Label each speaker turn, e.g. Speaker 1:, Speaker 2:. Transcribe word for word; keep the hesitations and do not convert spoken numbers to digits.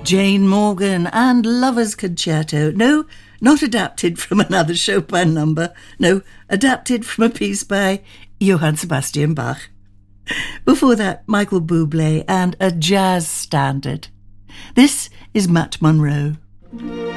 Speaker 1: Jane Morgan and Lover's Concerto. No, not adapted from another Chopin number. No, adapted from a piece by Johann Sebastian Bach. Before that, Michael Bublé and a jazz standard. This is Matt Monro.